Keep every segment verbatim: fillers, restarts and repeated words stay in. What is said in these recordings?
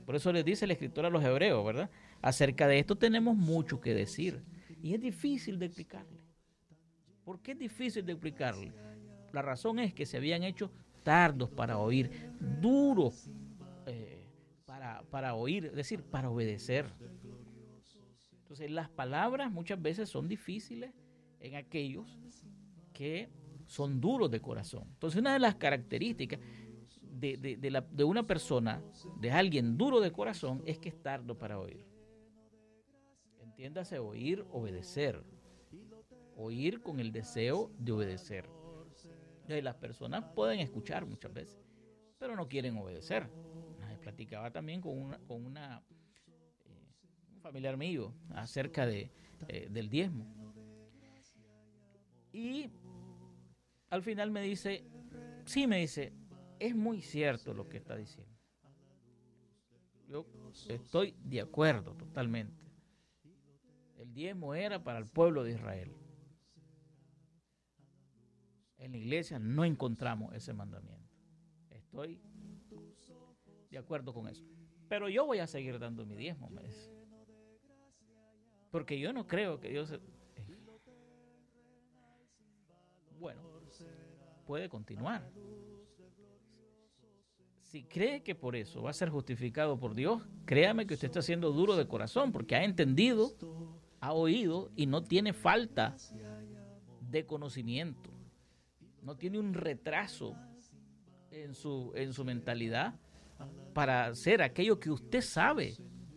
Por eso les dice el escritor a los hebreos, ¿verdad? Acerca de esto tenemos mucho que decir. Y es difícil de explicarle. ¿Por qué es difícil de explicarle? La razón es que se habían hecho tardos para oír, duros eh, para, para oír, es decir, para obedecer. Entonces las palabras muchas veces son difíciles en aquellos que son duros de corazón. Entonces una de las características de, de, de, la, de una persona, de alguien duro de corazón, es que es tardo para oír. Entiéndase, oír, obedecer. Oír con el deseo de obedecer. Y las personas pueden escuchar muchas veces, pero no quieren obedecer. Platicaba también con una, con una eh, un familiar mío acerca de, eh, del diezmo. Y al final me dice, sí, me dice, es muy cierto lo que está diciendo. Yo estoy de acuerdo totalmente. El diezmo era para el pueblo de Israel. En la iglesia no encontramos ese mandamiento. Estoy de acuerdo con eso. Pero yo voy a seguir dando mi diezmo, me dice. Porque yo no creo que Dios... Bueno, puede continuar. Si cree que por eso va a ser justificado por Dios, créame que usted está siendo duro de corazón, porque ha entendido, ha oído y no tiene falta de conocimiento. No tiene un retraso en su, en su mentalidad para hacer aquello que usted sabe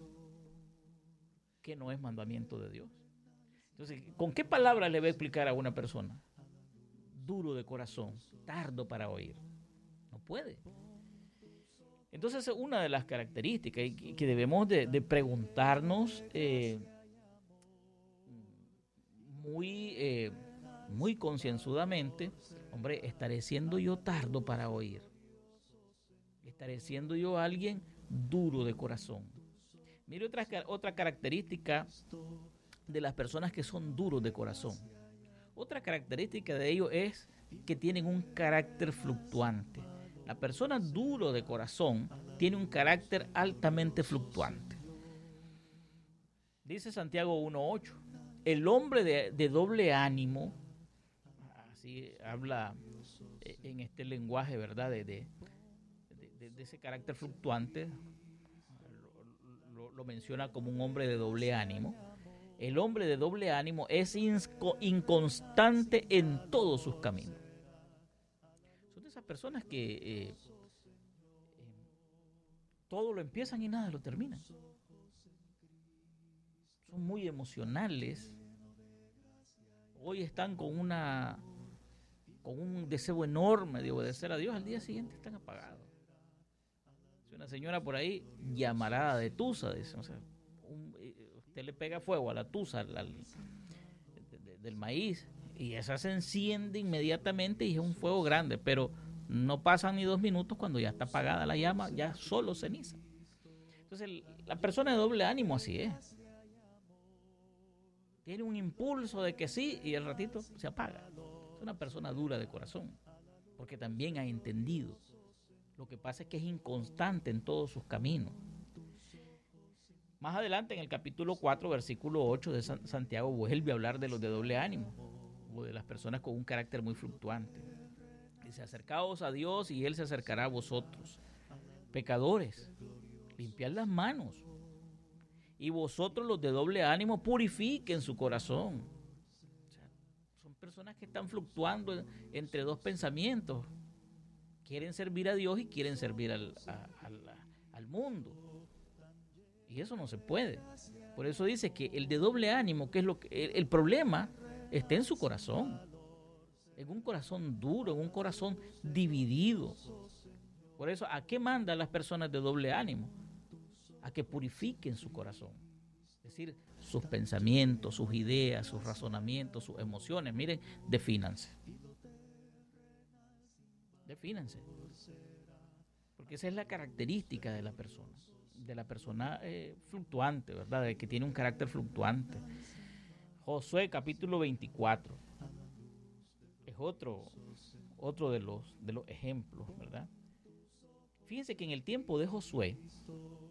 que no es mandamiento de Dios. Entonces, ¿con qué palabra le va a explicar a una persona? Duro de corazón, tardo para oír. No puede. Entonces, una de las características que debemos de, de preguntarnos eh, muy, eh, muy concienzudamente, hombre, ¿estaré siendo yo tardo para oír? ¿Estaré siendo yo alguien duro de corazón? Mire otra, otra característica de las personas que son duros de corazón. Otra característica de ellos es que tienen un carácter fluctuante. La persona duro de corazón tiene un carácter altamente fluctuante. Dice Santiago uno ocho, el hombre de, de doble ánimo, así habla en este lenguaje, ¿verdad? De, de, de, de ese carácter fluctuante, lo, lo, lo menciona como un hombre de doble ánimo. El hombre de doble ánimo es inconstante en todos sus caminos. Son de esas personas que eh, eh, todo lo empiezan y nada lo terminan. Son muy emocionales. Hoy están con una con un deseo enorme de obedecer a Dios, al día siguiente están apagados. Si una señora por ahí, llamarada de tusa, dice, o sea, un, usted le pega fuego a la tusa al, al, de, de, del maíz y esa se enciende inmediatamente y es un fuego grande, pero no pasan ni dos minutos cuando ya está apagada la llama, ya solo ceniza. Entonces la persona de doble ánimo así es. Tiene un impulso de que sí y el ratito se apaga. Es una persona dura de corazón, porque también ha entendido. Lo que pasa es que es inconstante en todos sus caminos. Más adelante en el capítulo cuatro, versículo ocho de Santiago, vuelve a hablar de los de doble ánimo, o de las personas con un carácter muy fluctuante. Dice, acercaos a Dios y Él se acercará a vosotros. Pecadores, limpiad las manos. Y vosotros los de doble ánimo, purifiquen su corazón. O sea, son personas que están fluctuando entre dos pensamientos. Quieren servir a Dios y quieren servir al, a, al, al mundo. Y eso no se puede. Por eso dice que el de doble ánimo, que es lo que el, el problema, está en su corazón. En un corazón duro, en un corazón dividido. Por eso, ¿a qué mandan las personas de doble ánimo? A que purifiquen su corazón. Es decir, sus pensamientos, sus ideas, sus razonamientos, sus emociones. Miren, defínanse. Defínanse. Porque esa es la característica de la persona. De la persona eh, fluctuante, ¿verdad? De que tiene un carácter fluctuante. Josué capítulo veinticuatro. Es otro, otro de los, de los ejemplos, ¿verdad? Fíjense que en el tiempo de Josué,